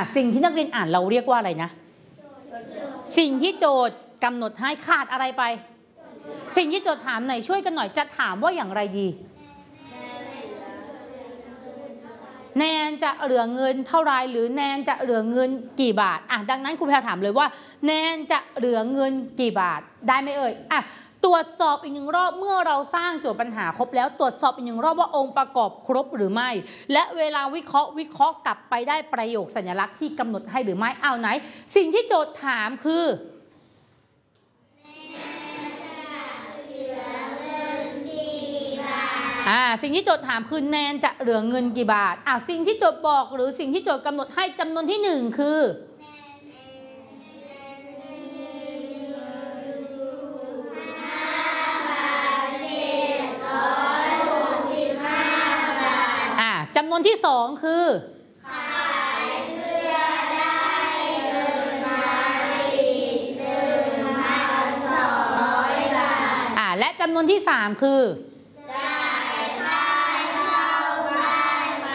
สิ่งที่นักเรียนอ่านเราเรียกว่าอะไรนะสิ่งที่โจทย์กำหนดให้ขาดอะไรไปสิ่งที่โจทย์ถามหน่อยช่วยกันหน่อยจะถามว่าอย่างไรดีแนนจะเหลือเงินเท่าไรหรือแนนจะเหลือเงินกี่บาทดังนั้นครูแพรถามเลยว่าแนนจะเหลือเงินกี่บาทได้ไหมเอ่ยตรวจสอบอีกหนึ่งรอบเมื่อเราสร้างโจทย์ปัญหาครบแล้วตรวจสอบอีกหนึ่งรอบว่าองค์ประกอบครบหรือไม่และเวลาวิเคราะห์กลับไปได้ประโยคสัญลักษณ์ที่กำหนดให้หรือไม่ไหนสิ่งที่โจทย์ถามคือสิ่งที่โจทย์ถามคือแนนจะเหลือเงินกี่บาทสิ่งที่โจทย์บอกหรือสิ่งที่โจทย์กำหนดให้จำนวนที่หนึ่งคือจำนวนที่สองคือขายเสื้อได้เงินมาอีก 1,200 บาทและจำนวนที่สามคือจ่ายค่าเช่าบ้านไป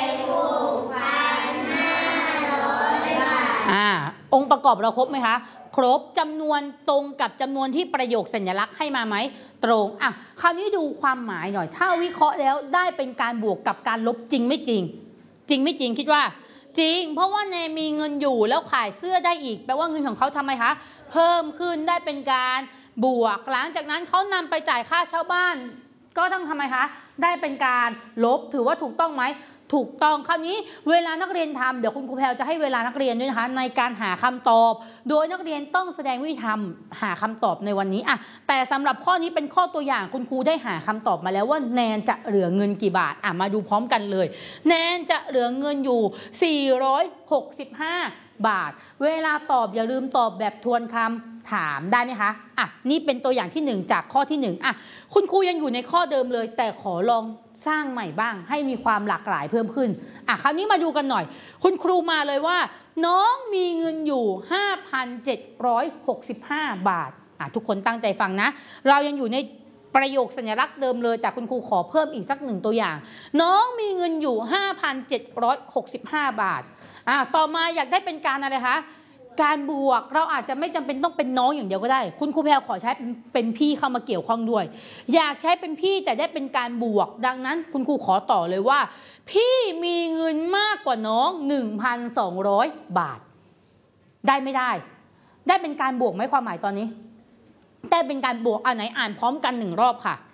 6,500 บาทองค์ประกอบเราครบไหมคะครบจำนวนตรงกับจำนวนที่ประโยคสัญลักษณ์ให้มาไหมตรงคราวนี้ดูความหมายหน่อยถ้าวิเคราะห์แล้วได้เป็นการบวกกับการลบจริงไม่จริงจริงไม่จริงคิดว่าจริงเพราะว่าแนนมีเงินอยู่แล้วขายเสื้อได้อีกแปลว่าเงินของเขาทำไมคะเพิ่มขึ้นได้เป็นการบวกหลังจากนั้นเขานำไปจ่ายค่าเช่าบ้านก็ต้องทำไมคะได้เป็นการลบถือว่าถูกต้องไหมถูกต้องคราวนี้เวลานักเรียนทำเดี๋ยวคุณครูแพรจะให้เวลานักเรียนด้วยนะคะในการหาคำตอบโดยนักเรียนต้องแสดงวิธีทำหาคำตอบในวันนี้แต่สำหรับข้อนี้เป็นข้อตัวอย่างคุณครูได้หาคำตอบมาแล้วว่าแนนจะเหลือเงินกี่บาทมาดูพร้อมกันเลยแนนจะเหลือเงินอยู่465 บาทเวลาตอบอย่าลืมตอบแบบทวนคำถามได้ไหมคะนี่เป็นตัวอย่างที่1จากข้อที่1คุณครูยังอยู่ในข้อเดิมเลยแต่ขอลองสร้างใหม่บ้างให้มีความหลากหลายเพิ่มขึ้นคราวนี้มาดูกันหน่อยคุณครูมาเลยว่าน้องมีเงินอยู่ 5,765 บาททุกคนตั้งใจฟังนะเรายังอยู่ในประโยคสัญลักษณ์เดิมเลยแต่คุณครูขอเพิ่มอีกสัก1ตัวอย่างน้องมีเงินอยู่ 5,765 บาทต่อมาอยากได้เป็นการอะไรคะการบวกเราอาจจะไม่จำเป็นต้องเป็นน้องอย่างเดียวก็ได้คุณครูแพรขอใช้เป็นพี่เข้ามาเกี่ยวข้องด้วยอยากใช้เป็นพี่แต่ได้เป็นการบวกดังนั้นคุณครูขอต่อเลยว่าพี่มีเงินมากกว่าน้อง 1,200 บาทได้ไม่ได้ได้เป็นการบวกไหมความหมายตอนนี้ได้เป็นการบวกไหนอ่านพร้อมกัน1 รอบค่ะ